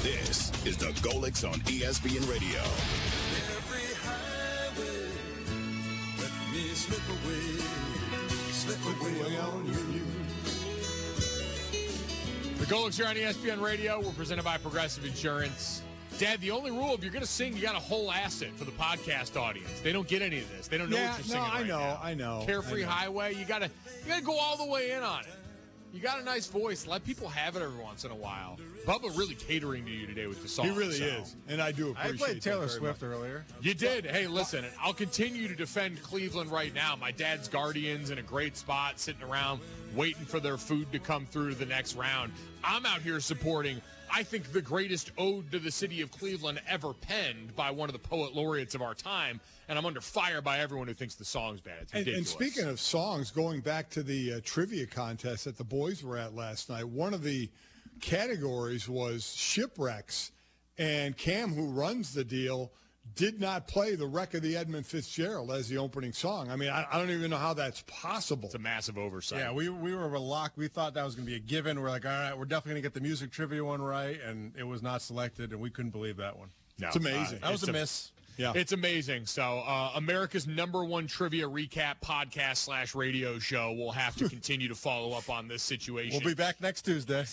This is the Golix on ESPN Radio. Every highway, let me slip away on you. The Golix here on ESPN Radio. We're presented by Progressive Insurance. Dad, the only rule, if you're going to sing, you got to whole ass it for the podcast audience. They don't get any of this. They don't know what you're singing right now. I know. Carefree Highway, you got to go all the way in on it. You got a nice voice. Let people have it every once in a while. Bubba really catering to you today with the song. He really is, and I do appreciate it. I played Taylor Swift earlier. You did. Hey, listen, I'll continue to defend Cleveland right now. My dad's Guardians in a great spot, sitting around waiting for their food to come through to the next round. I'm out here supporting, I think, the greatest ode to the city of Cleveland ever penned by one of the poet laureates of our time, and I'm under fire by everyone who thinks the song's bad. It's ridiculous. And speaking of songs, going back to the trivia contest that the boys were at last night, one of the categories was shipwrecks, and Cam, who runs the deal, did not play The Wreck of the Edmund Fitzgerald as the opening song. I mean, I don't even know how that's possible. It's a massive oversight. Yeah, we were locked. We thought that was going to be a given. We're like, all right, we're definitely going to get the music trivia one right, and it was not selected, and we couldn't believe that one. No, it's amazing. That was a miss. Yeah, it's amazing. So America's #1 trivia recap podcast / radio show will have to continue to follow up on this situation. We'll be back next Tuesday.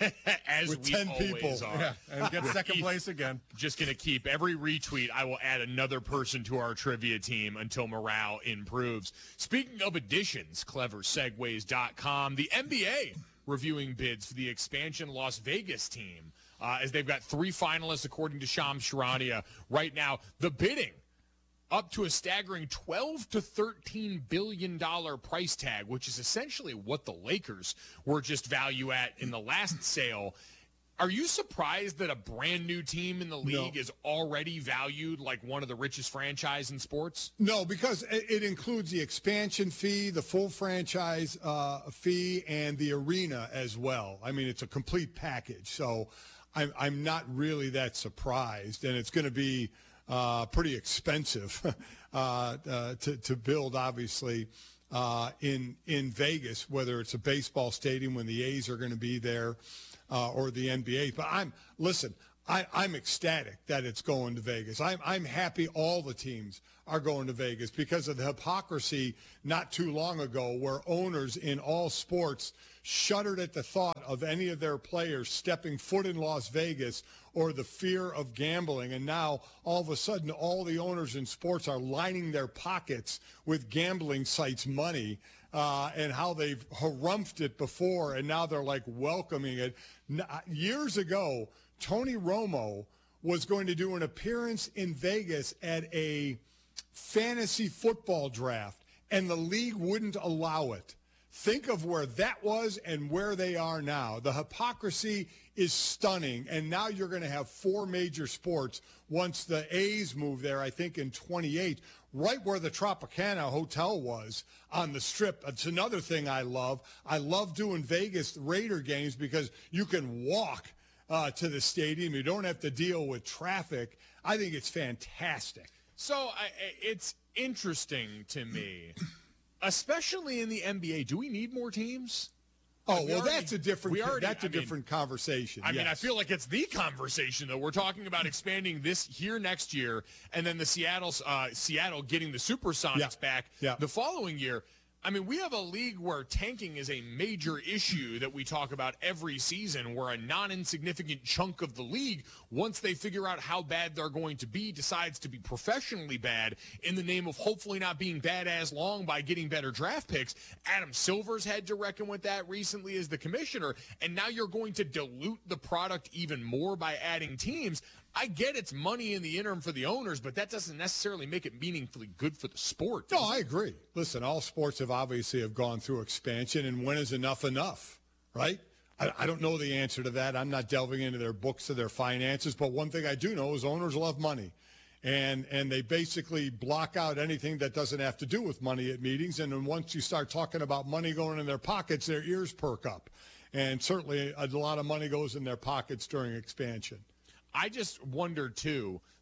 As with we 10 always people. are. Yeah, and get second place again. Just going to keep every retweet. I will add another person to our trivia team until morale improves. Speaking of additions, cleversegways.com, the NBA reviewing bids for the expansion Las Vegas team as they've got 3 finalists according to Shams Charania right now. The bidding up to a staggering $12 to $13 billion price tag, which is essentially what the Lakers were just value at in the last sale. Are you surprised that a brand new team in the league is already valued like one of the richest franchise in sports? No, because it includes the expansion fee, the full franchise fee, and the arena as well. I mean, it's a complete package. So I'm not really that surprised, and it's going to be pretty expensive to build, obviously, in Vegas, whether it's a baseball stadium when the A's are going to be there or the NBA. But I'm ecstatic that it's going to Vegas. I'm happy all the teams are going to Vegas because of the hypocrisy not too long ago where owners in all sports shuddered at the thought of any of their players stepping foot in Las Vegas or the fear of gambling. And now all of a sudden all the owners in sports are lining their pockets with gambling sites money and how they've harumphed it before, and now they're like welcoming it. Years ago, Tony Romo was going to do an appearance in Vegas at a fantasy football draft, and the league wouldn't allow it. Think of where that was and where they are now. The hypocrisy is stunning, and now you're going to have 4 major sports once the A's move there, I think, in 28, right where the Tropicana Hotel was on the Strip. It's another thing I love. I love doing Vegas Raider games because you can walk to the stadium. You don't have to deal with traffic. I think it's fantastic. So it's interesting to me, especially in the NBA. Do we need more teams? Oh, well, that's a different conversation. I mean, I feel like it's the conversation, though. We're talking about expanding this here next year, and then the Seattle getting the Supersonics back the following year. I mean, we have a league where tanking is a major issue that we talk about every season, where a non-insignificant chunk of the league, once they figure out how bad they're going to be, decides to be professionally bad in the name of hopefully not being bad as long by getting better draft picks. Adam Silver's had to reckon with that recently as the commissioner, and now you're going to dilute the product even more by adding teams. I get it's money in the interim for the owners, but that doesn't necessarily make it meaningfully good for the sport. No, I agree. Listen, all sports have gone through expansion, and when is enough, right? I don't know the answer to that. I'm not delving into their books or their finances, but one thing I do know is owners love money, and they basically block out anything that doesn't have to do with money at meetings, and then once you start talking about money going in their pockets, their ears perk up, and certainly a lot of money goes in their pockets during expansion. I just wonder, too,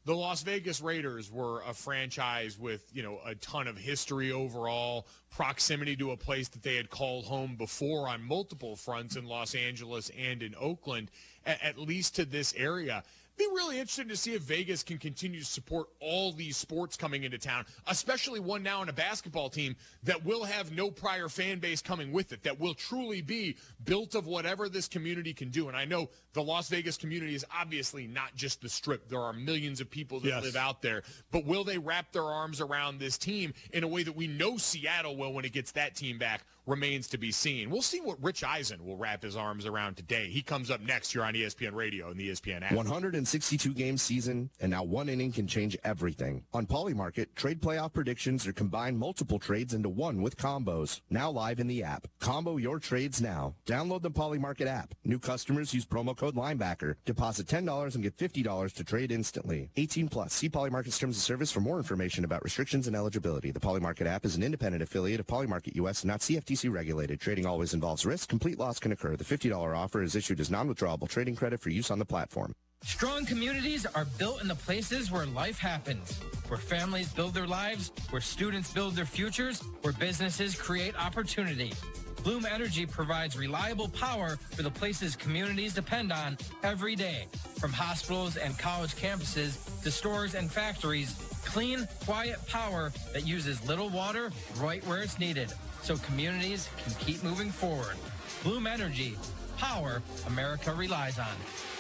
the Las Vegas Raiders were a franchise with, a ton of history overall, proximity to a place that they had called home before on multiple fronts in Los Angeles and in Oakland, at least to this area. Be really interesting to see if Vegas can continue to support all these sports coming into town, especially one now in a basketball team that will have no prior fan base coming with it, that will truly be built of whatever this community can do. And I know the Las Vegas community is obviously not just the Strip. There are millions of people that live out there. But will they wrap their arms around this team in a way that we know Seattle will when it gets that team back? Remains to be seen. We'll see what Rich Eisen will wrap his arms around today. He comes up next here on ESPN Radio and the ESPN app. 162-game season, and now one inning can change everything. On Polymarket, trade playoff predictions are combined multiple trades into one with combos. Now live in the app. Combo your trades now. Download the Polymarket app. New customers use promo code Linebacker. Deposit $10 and get $50 to trade instantly. 18 plus. See Polymarket's terms of service for more information about restrictions and eligibility. The Polymarket app is an independent affiliate of Polymarket US and not CFTC regulated. Trading always involves risk. Complete loss can occur. The $50 offer is issued as non-withdrawable trading credit for use on the platform. Strong communities are built in the places where life happens, where families build their lives, where students build their futures, where businesses create opportunity. Bloom Energy provides reliable power for the places communities depend on every day. From hospitals and college campuses to stores and factories, clean, quiet power that uses little water right where it's needed, so communities can keep moving forward. Bloom Energy, power America relies on.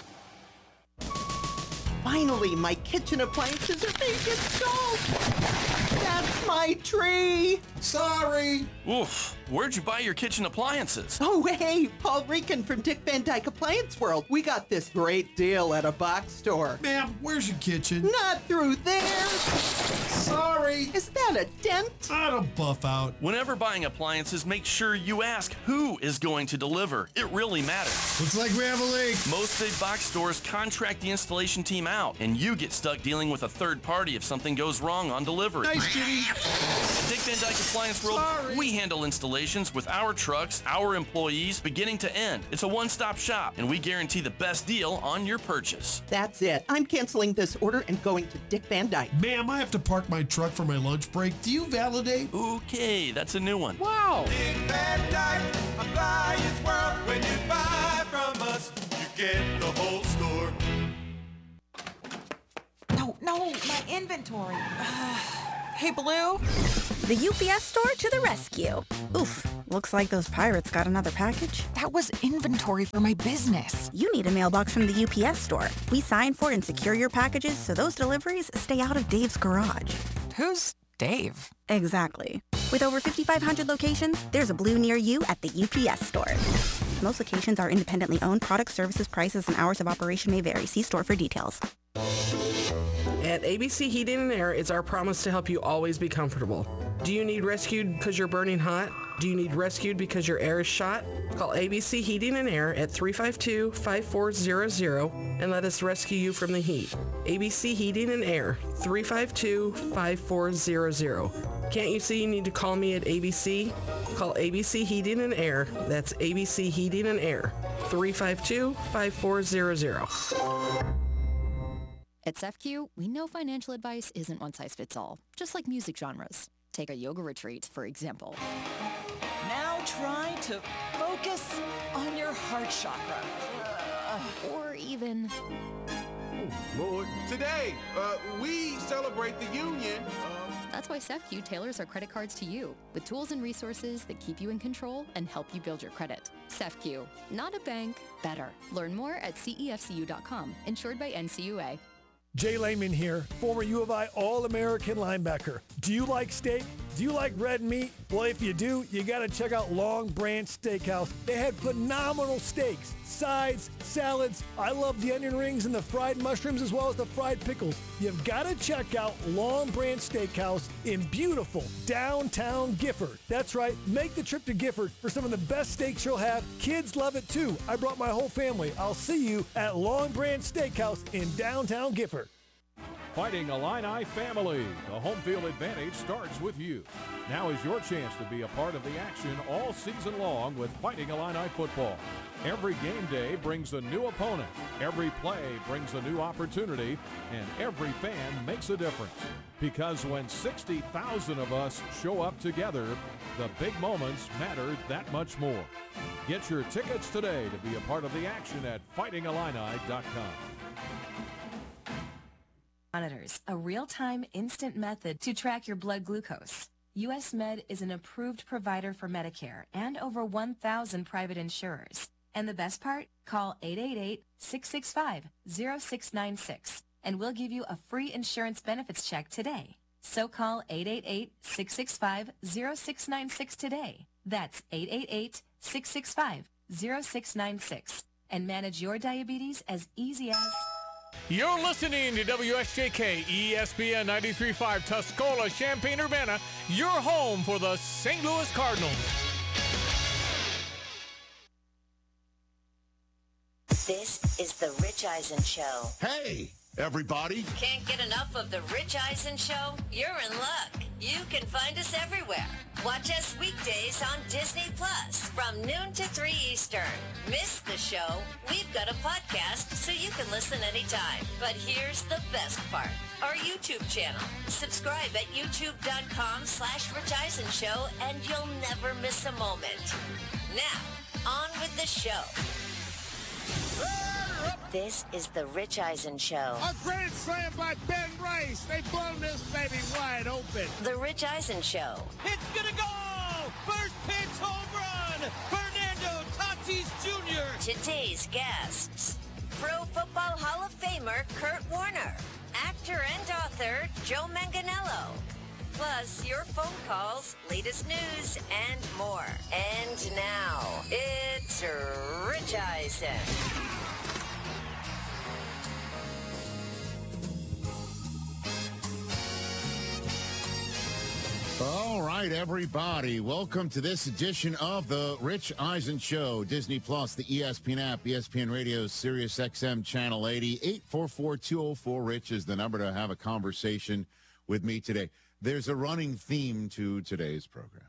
Finally, my kitchen appliances are being installed. That's my tree. Sorry. Oof. Where'd you buy your kitchen appliances? Oh, hey, Paul Rican from Dick Van Dyke Appliance World. We got this great deal at a box store. Ma'am, where's your kitchen? Not through there. Sorry. Is that a dent? I don't buff out. Whenever buying appliances, make sure you ask who is going to deliver. It really matters. Looks like we have a leak. Most big box stores contract the installation team out, and you get stuck dealing with a third party if something goes wrong on delivery. Nice, Jimmy. Dick Van Dyke Appliance World, we handle installations with our trucks, our employees, beginning to end. It's a one-stop shop, and we guarantee the best deal on your purchase. That's it. I'm canceling this order and going to Dick Van Dyke. Ma'am, I have to park my truck for my lunch break. Do you validate? Okay, that's a new one. Wow. Dick Van Dyke Appliance World. When you buy from us, you get the whole store. No, my inventory. Hey, Blue? The UPS store to the rescue. Oof, looks like those pirates got another package. That was inventory for my business. You need a mailbox from the UPS store. We sign for and secure your packages so those deliveries stay out of Dave's garage. Who's Dave? Exactly. With over 5,500 locations, there's a Blue near you at the UPS store. Most locations are independently owned. Products, services, prices, and hours of operation may vary. See store for details. At ABC Heating and Air, it's our promise to help you always be comfortable. Do you need rescued because you're burning hot? Do you need rescued because your air is shot? Call ABC Heating and Air at 352-5400 and let us rescue you from the heat. ABC Heating and Air, 352-5400. Can't you see you need to call me at ABC? Call ABC Heating and Air. That's ABC Heating and Air, 352-5400. At SEFCU, we know financial advice isn't one size fits all, just like music genres. Take a yoga retreat, for example. Now try to focus on your heart chakra. Or even... Oh, Lord. Today, we celebrate the union. That's why SEFCU tailors our credit cards to you, with tools and resources that keep you in control and help you build your credit. SEFCU, not a bank, better. Learn more at cefcu.com, insured by NCUA. Jay Lehman here, former U of I All-American linebacker. Do you like steak? Do you like red meat? Well, if you do, you got to check out Long Branch Steakhouse. They had phenomenal steaks, sides, salads. I love the onion rings and the fried mushrooms as well as the fried pickles. You've got to check out Long Branch Steakhouse in beautiful downtown Gifford. That's right, make the trip to Gifford for some of the best steaks you'll have. Kids love it too. I brought my whole family. I'll see you at Long Branch Steakhouse in downtown Gifford. Fighting Illini family, the home field advantage starts with you. Now is your chance to be a part of the action all season long with Fighting Illini football. Every game day brings a new opponent, every play brings a new opportunity, and every fan makes a difference. Because when 60,000 of us show up together, the big moments matter that much more. Get your tickets today to be a part of the action at fightingillini.com. Monitors, a real-time instant method to track your blood glucose. US Med is an approved provider for Medicare and over 1,000 private insurers. And the best part? Call 888-665-0696 and we'll give you a free insurance benefits check today. So call 888-665-0696 today. That's 888-665-0696 and manage your diabetes as easy as... You're listening to WSJK ESPN 93.5 Tuscola, Champaign-Urbana, your home for the St. Louis Cardinals. This is the Rich Eisen Show. Hey, everybody. Can't get enough of the Rich Eisen Show? You're in luck. You can find us everywhere. Watch us weekdays on Disney Plus from noon to 3 Eastern. Miss the show? We've got a podcast so you can listen anytime. But here's the best part. Our YouTube channel. Subscribe at youtube.com/Rich Eisen Show and you'll never miss a moment. Now, on with the show. This is the Rich Eisen Show. A grand slam by Ben Rice. They've blown this baby wide open. The Rich Eisen Show. It's gonna go! First pitch home run! Fernando Tatis Jr. Today's guests. Pro Football Hall of Famer Kurt Warner. Actor and author Joe Manganiello. Plus your phone calls, latest news, and more. And now, it's Rich Eisen. All right, everybody. Welcome to this edition of the Rich Eisen Show. Disney Plus, the ESPN app, ESPN Radio, Sirius XM Channel 80. 844-204-RICH is the number to have a conversation with me today. There's a running theme to today's program.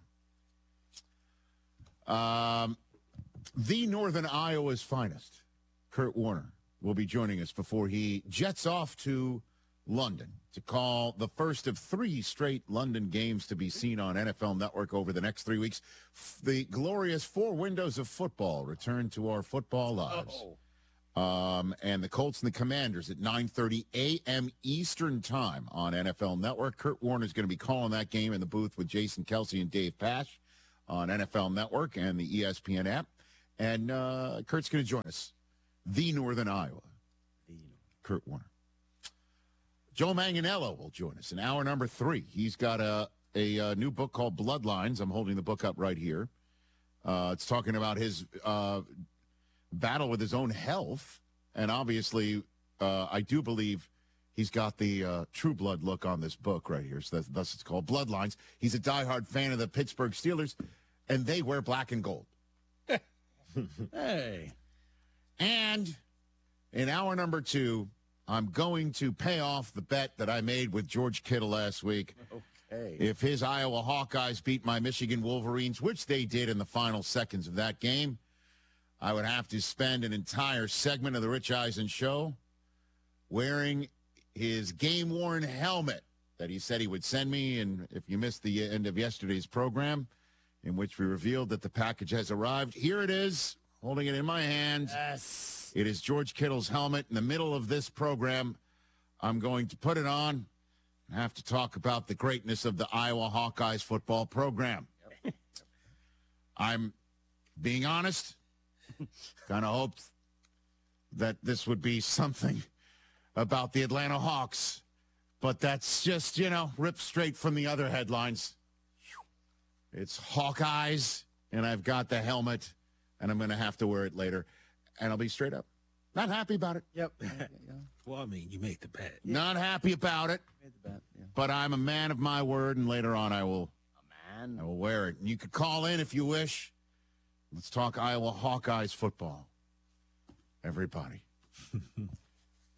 The Northern Iowa's finest, Kurt Warner, will be joining us before he jets off to London to call the first of 3 straight London games to be seen on NFL Network over the next 3 weeks. The glorious 4 windows of football return to our football lives. And the Colts and the Commanders at 9:30 a.m. Eastern time on NFL Network. Kurt Warner is going to be calling that game in the booth with Jason Kelsey and Dave Pasch on NFL Network and the ESPN app. And Kurt's going to join us. The Northern Iowa. Kurt Warner. Joe Manganiello will join us in hour number 3. He's got a new book called Bloodlines. I'm holding the book up right here. It's talking about his battle with his own health. And obviously, I do believe he's got the True Blood look on this book right here. So thus it's called Bloodlines. He's a diehard fan of the Pittsburgh Steelers, and they wear black and gold. Hey. And in hour number 2, I'm going to pay off the bet that I made with George Kittle last week. Okay. If his Iowa Hawkeyes beat my Michigan Wolverines, which they did in the final seconds of that game, I would have to spend an entire segment of the Rich Eisen Show wearing his game-worn helmet that he said he would send me. And if you missed the end of yesterday's program, in which we revealed that the package has arrived, here it is, holding it in my hand. Yes. It is George Kittle's helmet. In the middle of this program, I'm going to put it on and have to talk about the greatness of the Iowa Hawkeyes football program. Yep. I'm being honest. Kind of hoped that this would be something about the Atlanta Hawks, but that's just, ripped straight from the other headlines. It's Hawkeyes, and I've got the helmet, and I'm going to have to wear it later. And I'll be straight up. Not happy about it. Yep. Well, I mean, you made the bet. Not happy about it. Made the bet, yeah. But I'm a man of my word, and later on I will wear it. And you could call in if you wish. Let's talk Iowa Hawkeyes football. Everybody.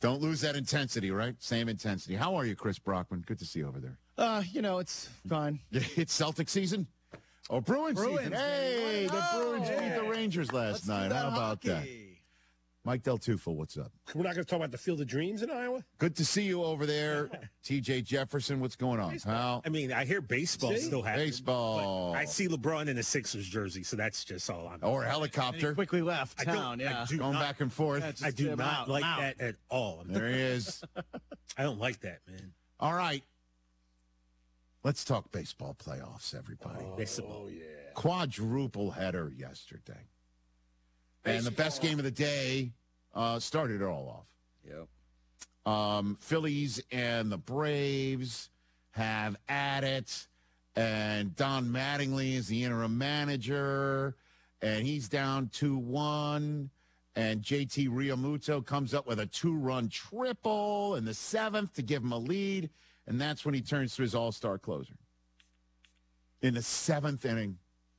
Don't lose that intensity, right? Same intensity. How are you, Chris Brockman? Good to see you over there. It's fine. It's Celtic season? Oh, Bruins season. Hey, the Bruins beat the Rangers last night. How about that? Mike Del Tufo, what's up? We're not going to talk about the Field of Dreams in Iowa? Good to see you over there. TJ Jefferson, what's going on, pal? I mean, I hear baseball still happening. Baseball. I see LeBron in a Sixers jersey, so that's just all I'm. Or a helicopter. He quickly left town, Going back and forth. I do not like that at all. There he is. I don't like that, man. All right. Let's talk baseball playoffs, everybody. Baseball. Yeah. Quadruple header yesterday. And the best game of the day started it all off. Yep. Phillies and the Braves have at it. And Don Mattingly is the interim manager. And he's down 2-1. And JT Realmuto comes up with a 2-run triple in the 7th to give him a lead. And that's when he turns to his all-star closer. In the 7th inning.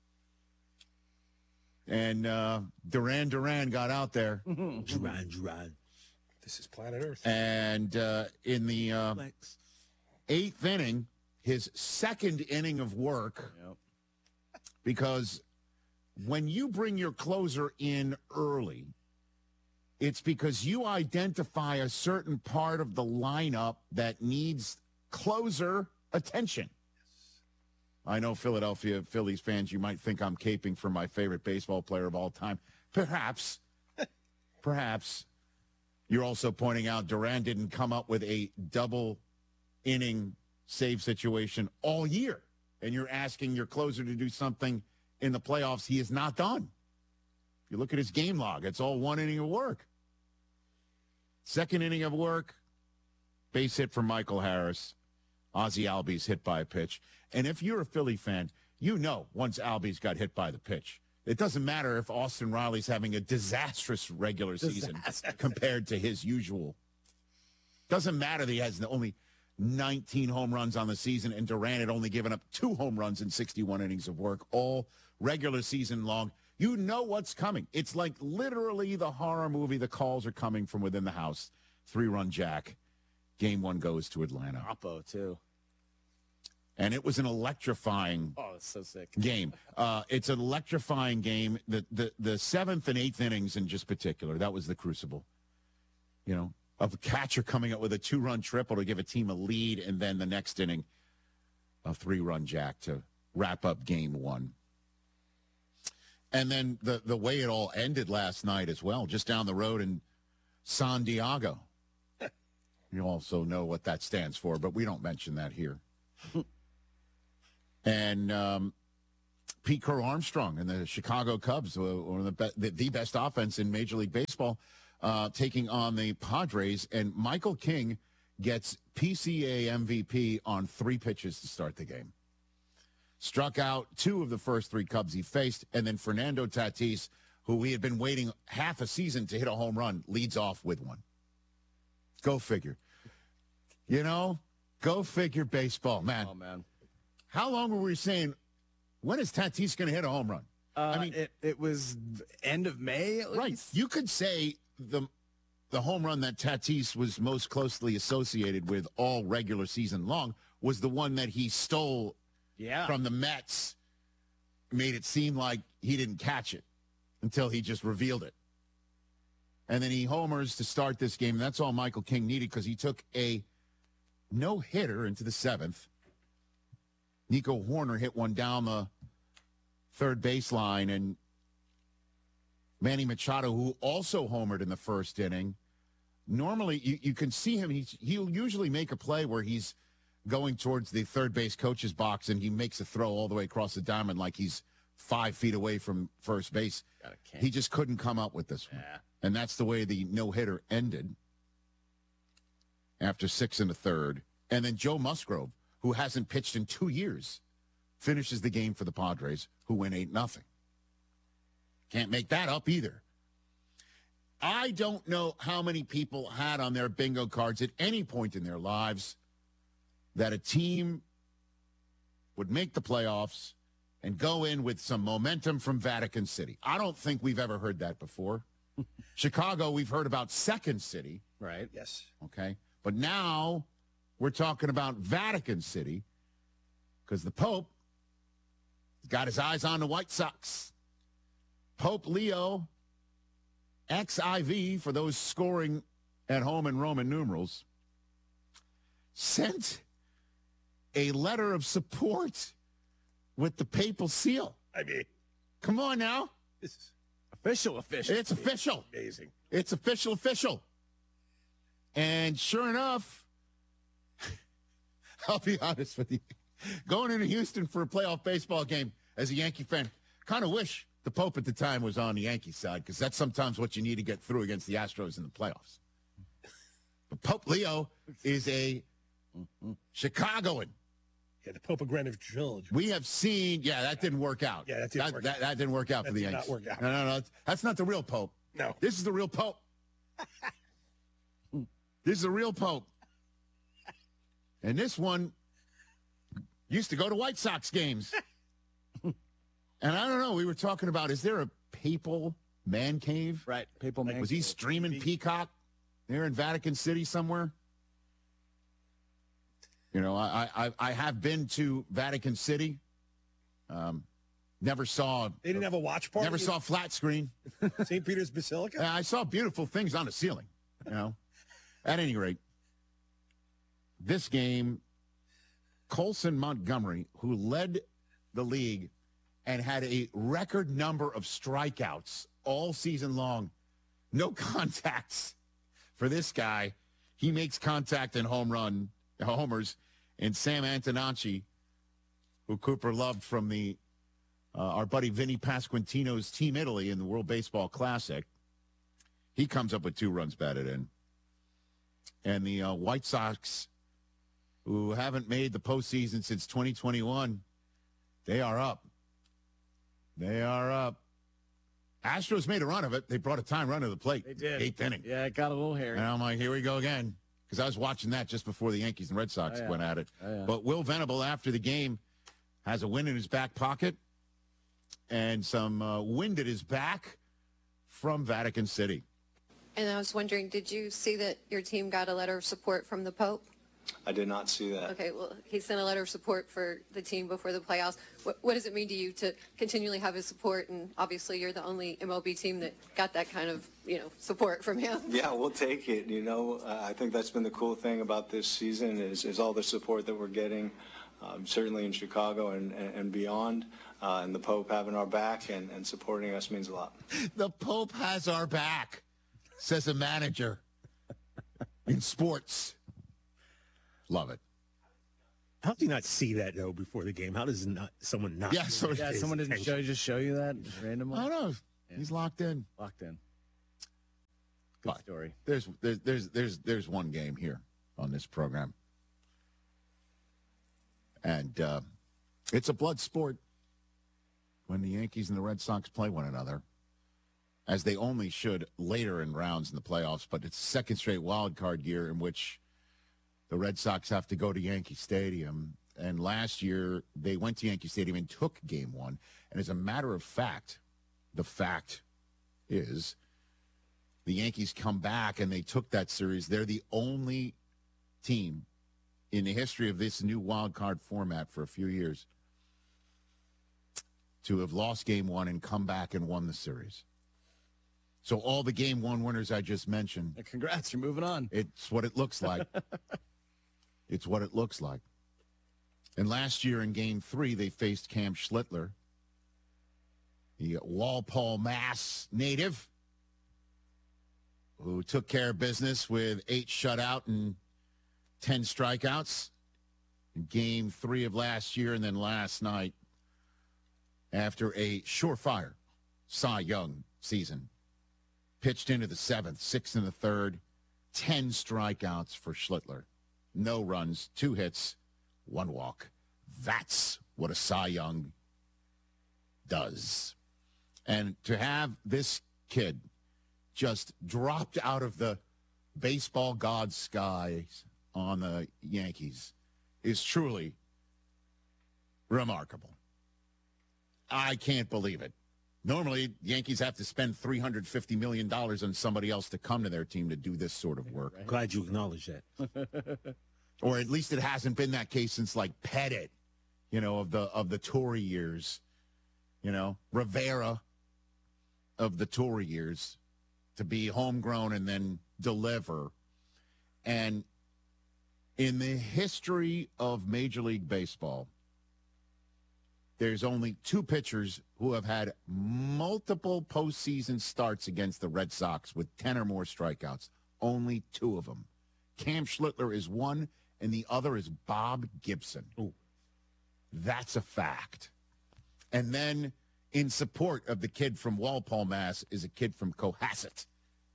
And Duran got out there. Duran. This is planet Earth. And in the 8th inning, his 2nd inning of work, because when you bring your closer in early, it's because you identify a certain part of the lineup that needs closer attention. I know Philadelphia Phillies fans, you might think I'm caping for my favorite baseball player of all time. Perhaps. Perhaps. You're also pointing out Duran didn't come up with a double inning save situation all year. And you're asking your closer to do something in the playoffs he has not done. If you look at his game log, it's all 1 inning of work. 2nd inning of work, base hit from Michael Harris. Ozzie Albies hit by a pitch. And if you're a Philly fan, you know once Albies got hit by the pitch. It doesn't matter if Austin Riley's having a disastrous regular season compared to his usual. Doesn't matter that he has only 19 home runs on the season and Duran had only given up 2 home runs in 61 innings of work, all regular season long. You know what's coming. It's like literally the horror movie. The calls are coming from within the house. 3-run jack. Game 1 goes to Atlanta. Oppo, too. And it was an electrifying it's so sick. game. It's an electrifying game. The 7th and 8th innings in just particular, that was the crucible. You know, of a catcher coming up with a 2-run triple to give a team a lead, and then the next inning, a 3-run jack to wrap up game 1. And then the way it all ended last night as well, just down the road in San Diego. You also know what that stands for, but we don't mention that here. And Pete Crow Armstrong and the Chicago Cubs, one of the best offense in Major League Baseball, taking on the Padres. And Michael King gets PCA MVP on 3 pitches to start the game. Struck out 2 of the first 3 Cubs he faced. And then Fernando Tatis, who we had been waiting half a season to hit a home run, leads off with 1. Go figure. You know, go figure baseball, man. Oh, man. How long were we saying, when is Tatis going to hit a home run? I mean, it was end of May, at least? Right. You could say the home run that Tatis was most closely associated with all regular season long was the one that he stole from the Mets, made it seem like he didn't catch it until he just revealed it. And then he homers to start this game. And that's all Michael King needed because he took a no-hitter into the 7th. Nico Horner hit one down the third baseline, and Manny Machado, who also homered in the 1st inning, normally you can see him. He'll usually make a play where he's going towards the third base coach's box, and he makes a throw all the way across the diamond like he's 5 feet away from first base. He just couldn't come up with this one. Yeah. And that's the way the no-hitter ended after 6 1/3. And then Joe Musgrove, who hasn't pitched in 2 years, finishes the game for the Padres, who win 8-0. Can't make that up either. I don't know how many people had on their bingo cards at any point in their lives that a team would make the playoffs and go in with some momentum from Vatican City. I don't think we've ever heard that before. Chicago, we've heard about Second City. Right. Yes. Okay. But now we're talking about Vatican City because the Pope got his eyes on the White Sox. Pope Leo XIV, for those scoring at home in Roman numerals, sent a letter of support with the papal seal. I mean, come on now. This is official. It's official. Amazing. It's official. And sure enough, I'll be honest with you, going into Houston for a playoff baseball game as a Yankee fan, kind of wish the Pope at the time was on the Yankee side, because that's sometimes what you need to get through against the Astros in the playoffs. But Pope Leo is a Chicagoan. Yeah, the Pope of Greenwich Village. We have seen, that didn't work out. Yeah, that didn't work out. That didn't work out for the did Yankees. not work out. No. That's not the real Pope. No. This is the real Pope. This is the real Pope. And this one used to go to White Sox games. And I don't know, we were talking about, is there a papal man cave? Right, papal man Was cave. he streaming Peacock there in Vatican City somewhere? You know, I have been to Vatican City. Never saw. They didn't have a watch party? Never saw flat screen. St. Peter's Basilica? I saw beautiful things on the ceiling, you know. At any rate, this game, Colson Montgomery, who led the league and had a record number of strikeouts all season long, no contacts for this guy. He makes contact in homers, and Sam Antonacci, who Cooper loved from our buddy Vinny Pasquantino's Team Italy in the World Baseball Classic, he comes up with 2 runs batted in. And the White Sox, who haven't made the postseason since 2021, they are up. They are up. Astros made a run of it. They brought a time run to the plate. They did. 8th inning. Yeah, it got a little hairy. And I'm like, here we go again. Because I was watching that just before the Yankees and Red Sox went at it. Oh, yeah. But Will Venable, after the game, has a win in his back pocket and some wind at his back from Vatican City. And I was wondering, did you see that your team got a letter of support from the Pope? I did not see that. Okay, well, he sent a letter of support for the team before the playoffs. What does it mean to you to continually have his support? And obviously, you're the only MLB team that got that kind of, support from him. Yeah, we'll take it. I think that's been the cool thing about this season is all the support that we're getting, certainly in Chicago and beyond. And the Pope having our back and supporting us means a lot. The Pope has our back, says a manager in sports. Love it. How do you not see that, though, before the game? How does someone not? Yeah, someone didn't show you that randomly? I don't know. Yeah. He's locked in. Good but story. There's one game here on this program. And it's a blood sport when the Yankees and the Red Sox play one another, as they only should later in rounds in the playoffs. But it's second straight wild card year in which the Red Sox have to go to Yankee Stadium. And last year, they went to Yankee Stadium and took Game 1. And as a matter of fact, the fact is the Yankees come back and they took that series. They're the only team in the history of this new wild card format for a few years to have lost Game 1 and come back and won the series. So all the Game 1 winners I just mentioned. Congrats, you're moving on. It's what it looks like. It's what it looks like. And last year in Game 3, they faced Cam Schlittler, the Walpole, Mass native, who took care of business with 8 shutout and 10 strikeouts in Game 3 of last year. And then last night, after a surefire Cy Young season, pitched into the 7th, 6th in the 3rd, 10 strikeouts for Schlittler. No runs, 2 hits, 1 walk. That's what a Cy Young does. And to have this kid just dropped out of the baseball god's skies on the Yankees is truly remarkable. I can't believe it. Normally, Yankees have to spend $350 million on somebody else to come to their team to do this sort of work. Glad you acknowledge that. Or at least it hasn't been that case since, like, Pettit, of the Tory years. Rivera of the Tory years, to be homegrown and then deliver. And in the history of Major League Baseball, there's only 2 pitchers who have had multiple postseason starts against the Red Sox with 10 or more strikeouts. Only 2 of them. Cam Schlittler is one, and the other is Bob Gibson. Ooh. That's a fact. And then in support of the kid from Walpole, Mass, is a kid from Cohasset.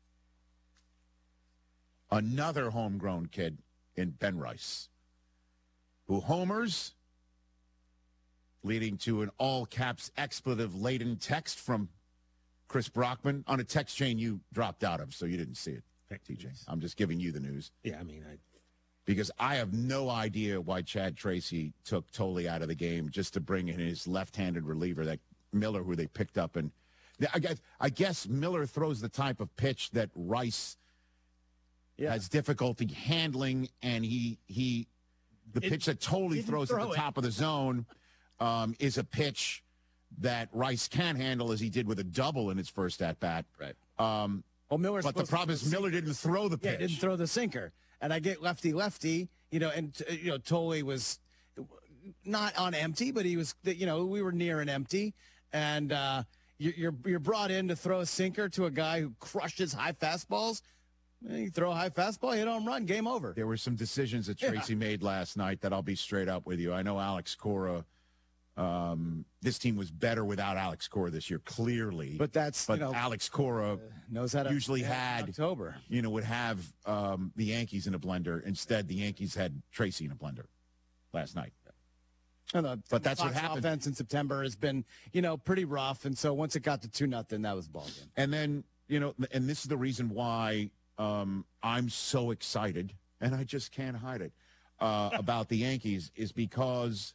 Another homegrown kid in Ben Rice, who homers, leading to an all-caps expletive-laden text from Chris Brockman on a text chain you dropped out of, so you didn't see it, TJ. I'm just giving you the news. Yeah, I mean, because I have no idea why Chad Tracy took Tolley out of the game just to bring in his left-handed reliever, that Miller, who they picked up. And I guess Miller throws the type of pitch that Rice has difficulty handling, and the pitch that Tolley throws at the top of the zone is a pitch that Rice can handle, as he did with a double in his first at-bat. Right. But the problem is Miller didn't throw the pitch. Yeah, didn't throw the sinker. And I get lefty, Tolley was not on empty, but he was, we were near an empty. And you're brought in to throw a sinker to a guy who crushes high fastballs. You throw a high fastball, hit home run, game over. There were some decisions that Tracy made last night that I'll be straight up with you. I know Alex Cora, this team was better without Alex Cora this year, clearly. But Alex Cora knows how to usually had October. Would have the Yankees in a blender. Instead, the Yankees had Tracy in a blender last night. But that's what happened. Offense in September has been, pretty rough, and so once it got to 2-0, that was ball game. And then, and this is the reason why I'm so excited, and I just can't hide it, about the Yankees, is because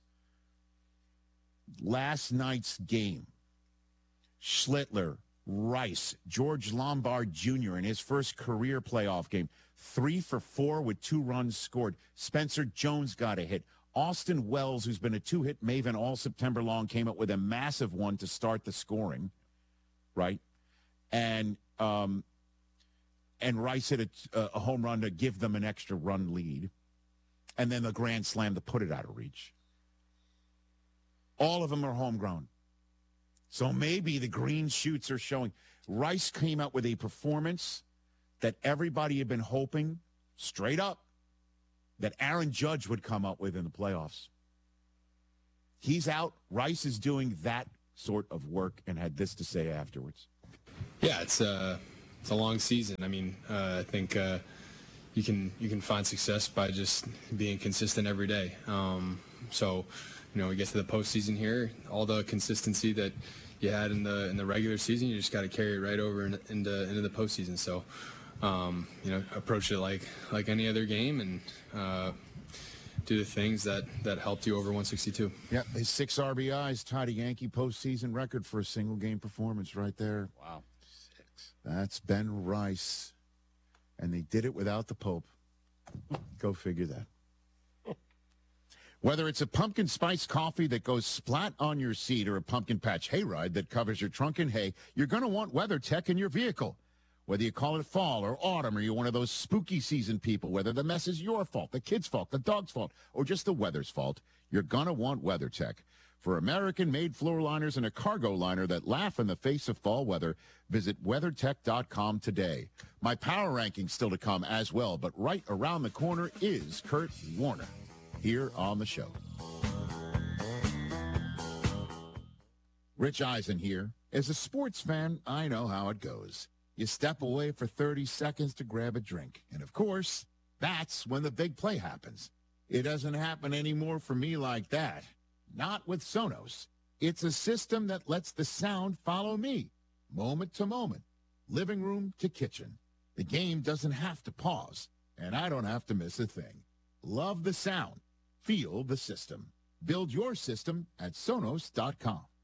last night's game, Schlittler, Rice, George Lombard Jr. in his first career playoff game, 3 for 4 with 2 runs scored. Spencer Jones got a hit. Austin Wells, who's been a 2-hit maven all September long, came up with a massive one to start the scoring, right? And Rice hit a home run to give them an extra run lead. And then the grand slam to put it out of reach. All of them are homegrown. So maybe the green shoots are showing. Rice came out with a performance that everybody had been hoping, straight up, that Aaron Judge would come up with in the playoffs. He's out. Rice is doing that sort of work and had this to say afterwards. Yeah, it's a long season. I mean, I think you can find success by just being consistent every day. So, we get to the postseason here, all the consistency that you had in the regular season, you just got to carry it right over into the postseason. So, approach it like any other game and do the things that helped you over 162. Yeah, his 6 RBIs tied a Yankee postseason record for a single game performance right there. Wow. 6. That's Ben Rice. And they did it without the Pope. Go figure that. Whether it's a pumpkin spice coffee that goes splat on your seat or a pumpkin patch hayride that covers your trunk in hay, you're going to want WeatherTech in your vehicle. Whether you call it fall or autumn, or you're one of those spooky season people, whether the mess is your fault, the kid's fault, the dog's fault, or just the weather's fault, you're going to want WeatherTech. For American-made floor liners and a cargo liner that laugh in the face of fall weather, visit WeatherTech.com today. My power ranking's still to come as well, but right around the corner is Kurt Warner here on the show. Rich Eisen here. As a sports fan, I know how it goes. You step away for 30 seconds to grab a drink. And, of course, that's when the big play happens. It doesn't happen anymore for me like that. Not with Sonos. It's a system that lets the sound follow me, moment to moment, living room to kitchen. The game doesn't have to pause, and I don't have to miss a thing. Love the sound. Feel the system. Build your system at Sonos.com.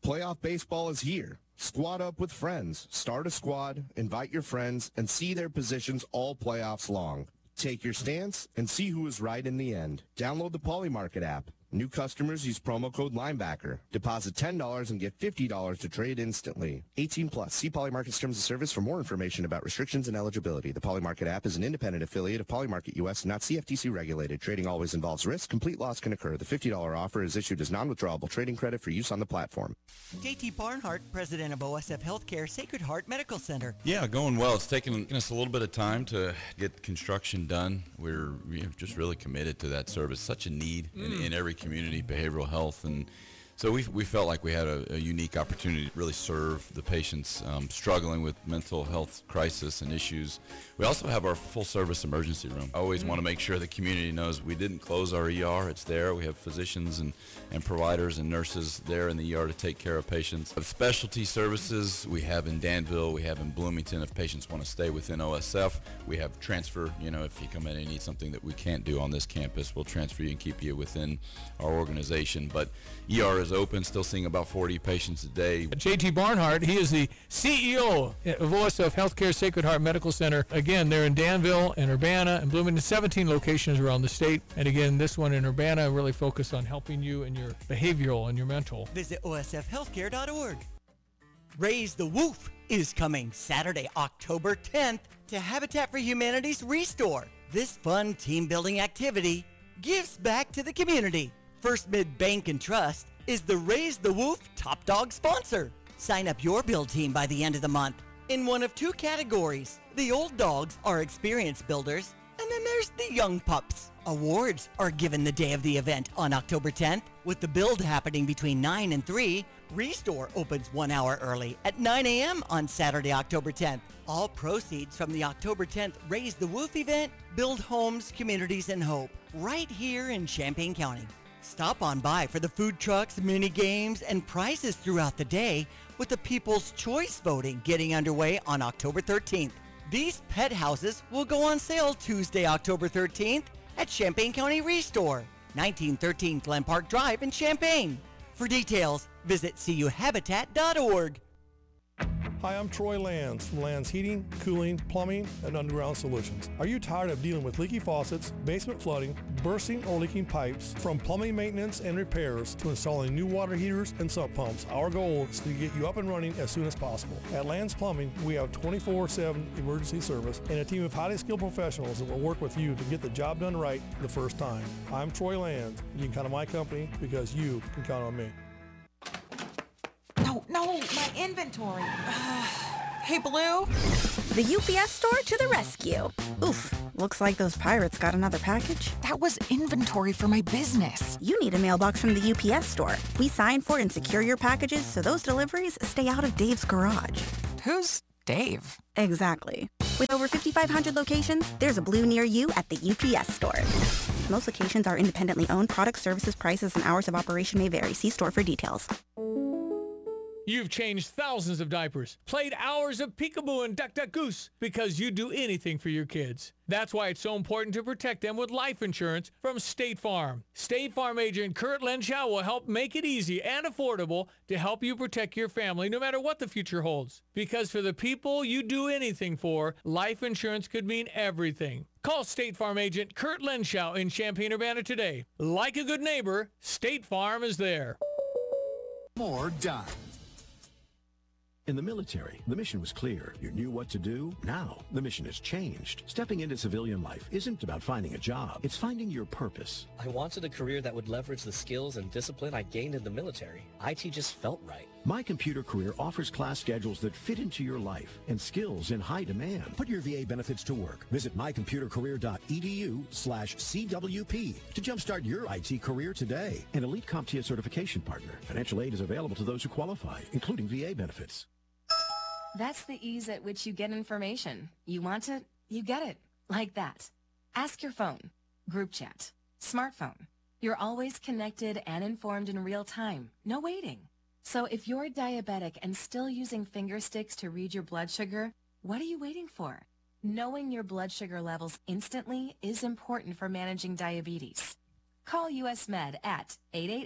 Playoff baseball is here. Squad up with friends. Start a squad, invite your friends, and see their positions all playoffs long. Take your stance and see who is right in the end. Download the Polymarket app. New customers use promo code Linebacker. Deposit $10 and get $50 to trade instantly. 18 plus. See Polymarket's terms of service for more information about restrictions and eligibility. The Polymarket app is an independent affiliate of Polymarket US, not CFTC regulated. Trading always involves risk. Complete loss can occur. The $50 offer is issued as non-withdrawable trading credit for use on the platform. JT Barnhart, president of OSF Healthcare Sacred Heart Medical Center. Yeah, going well. It's taken us a little bit of time to get construction done. We're just really committed to that service. Such a need in every community, behavioral health, and so we felt like we had a unique opportunity to really serve the patients struggling with mental health crisis and issues. We also have our full-service emergency room. I always want to make sure the community knows we didn't close our ER. It's there. We have physicians and providers and nurses there in the ER to take care of patients. But specialty services we have in Danville, we have in Bloomington. If patients want to stay within OSF, we have transfer. If you come in and need something that we can't do on this campus, we'll transfer you and keep you within our organization. But ER is open, still seeing about 40 patients a day. JT Barnhart, he is the CEO of OSF Healthcare Sacred Heart Medical Center. Again, they're in Danville and Urbana and Bloomington, 17 locations around the state. And again, this one in Urbana really focused on helping you in your behavioral and your mental. Visit osfhealthcare.org. Raise the Woof is coming Saturday, October 10th to Habitat for Humanity's Restore. This fun team-building activity gives back to the community. First Mid Bank and Trust is the Raise the Woof Top Dog sponsor. Sign up your build team by the end of the month in one of two categories. The old dogs are experienced builders, and then there's the young pups. Awards are given the day of the event on October 10th. With the build happening between 9 and 3, Restore opens 1 hour early at 9 a.m. on Saturday, October 10th. All proceeds from the October 10th Raise the Woof event build homes, communities, and hope right here in Champaign County. Stop on by for the food trucks, mini games, and prizes throughout the day with the People's Choice voting getting underway on October 13th. These pet houses will go on sale Tuesday, October 13th at Champaign County Restore, 1913 Glen Park Drive in Champaign. For details, visit cuhabitat.org. Hi, I'm Troy Lands from Lands Heating, Cooling, Plumbing, and Underground Solutions. Are you tired of dealing with leaky faucets, basement flooding, bursting or leaking pipes? From plumbing maintenance and repairs to installing new water heaters and sump pumps, our goal is to get you up and running as soon as possible. At Lands Plumbing, we have 24/7 emergency service and a team of highly skilled professionals that will work with you to get the job done right the first time. I'm Troy Lands, and you can count on my company because you can count on me. No, my inventory. Hey, Blue. The UPS store to the rescue. Oof, looks like those pirates got another package. That was inventory for my business. You need a mailbox from the UPS store. We sign for and secure your packages so those deliveries stay out of Dave's garage. Who's Dave? Exactly. With over 5,500 locations, there's a Blue near you at the UPS store. Most locations are independently owned. Product, services, prices, and hours of operation may vary. See store for details. You've changed thousands of diapers, played hours of peekaboo and duck duck goose because you do anything for your kids. That's why it's so important to protect them with life insurance from State Farm. State Farm agent Kurt Lenschow will help make it easy and affordable to help you protect your family no matter what the future holds. Because for the people you do anything for, life insurance could mean everything. Call State Farm agent Kurt Lenschow in Champaign-Urbana today. Like a good neighbor, State Farm is there. More done. In the military, the mission was clear. You knew what to do. Now, the mission has changed. Stepping into civilian life isn't about finding a job. It's finding your purpose. I wanted a career that would leverage the skills and discipline I gained in the military. IT just felt right. My Computer Career offers class schedules that fit into your life and skills in high demand. Put your VA benefits to work. Visit mycomputercareer.edu/CWP to jumpstart your IT career today. An elite CompTIA certification partner. Financial aid is available to those who qualify, including VA benefits. That's the ease at which you get information. You want it, you get it. Like that. Ask your phone. Group chat. Smartphone. You're always connected and informed in real time. No waiting. So if you're diabetic and still using finger sticks to read your blood sugar, what are you waiting for? Knowing your blood sugar levels instantly is important for managing diabetes. Call US Med at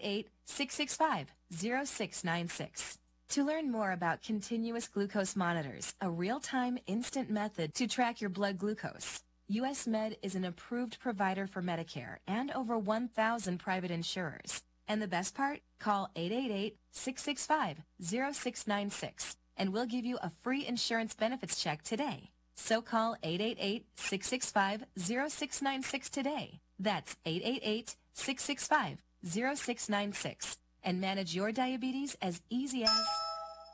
888-665-0696. To learn more about continuous glucose monitors, a real-time instant method to track your blood glucose, US Med is an approved provider for Medicare and over 1,000 private insurers. And the best part? Call 888-665-0696 and we'll give you a free insurance benefits check today. So call 888-665-0696 today. That's 888-665-0696 and manage your diabetes as easy as